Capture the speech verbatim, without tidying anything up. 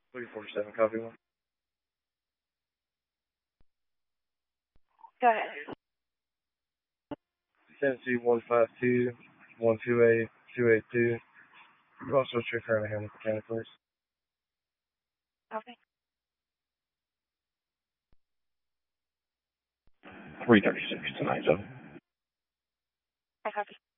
three four seven, copy one. Go ahead. Tennessee one five two, one two eight, two eight two. Also check her in Hamilton County, please. Okay. three thirty-six tonight, so. I copy.